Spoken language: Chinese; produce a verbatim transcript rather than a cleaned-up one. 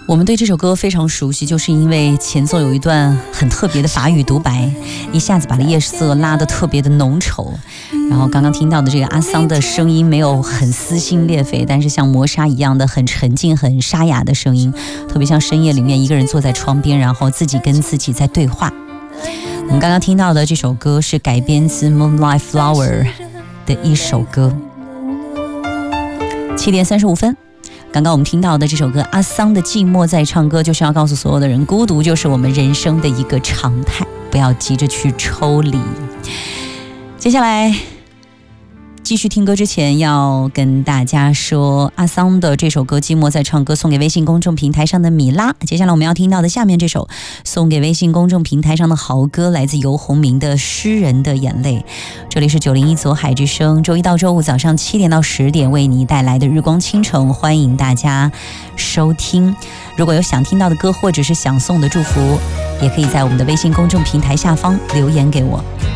我们对这首歌非常熟悉，就是因为前奏有一段很特别的法语独白，一下子把夜色拉得特别的浓稠。然后刚刚听到的这个阿桑的声音没有很撕心裂肺，但是像磨砂一样的很沉静很沙哑的声音，特别像深夜里面一个人坐在窗边，然后自己跟自己在对话。我们刚刚听到的这首歌是改编自 Moonlight Flower 的一首歌。七点三十五分，刚刚我们听到的这首歌阿桑的寂寞在唱歌，就是要告诉所有的人，孤独就是我们人生的一个常态，不要急着去抽离。接下来继续听歌之前要跟大家说，阿桑的这首歌寂寞在唱歌送给微信公众平台上的米拉。接下来我们要听到的下面这首送给微信公众平台上的豪歌，来自游鸿明的《诗人的眼泪》。这里是九零一左海之声，周一到周五早上七点到十点为你带来的日光倾城，欢迎大家收听。如果有想听到的歌或者是想送的祝福，也可以在我们的微信公众平台下方留言给我。